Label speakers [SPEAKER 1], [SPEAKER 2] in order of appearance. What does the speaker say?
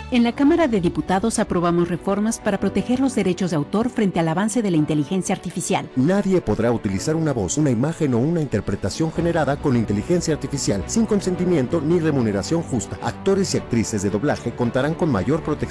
[SPEAKER 1] En la Cámara de Diputados aprobamos reformas para proteger los derechos de autor frente al avance de la inteligencia artificial.
[SPEAKER 2] Nadie podrá utilizar una voz, una imagen o una interpretación generada con inteligencia artificial sin consentimiento ni remuneración justa. Actores y actrices de doblaje contarán con mayor protección